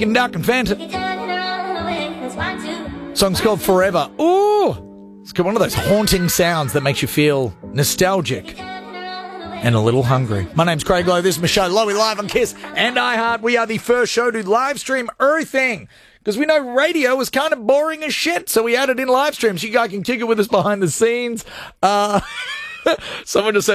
Peking Duck and Fanta. Song's called Forever. Ooh! It's got one of those haunting sounds that makes you feel nostalgic and a little hungry. My name's Craig Lowe. This is my show, Lowy Live on KISS and iHeart. We are the first show to live stream everything because we know radio was kind of boring as shit, so we added in live streams. You guys can kick it with us behind the scenes. Someone just said,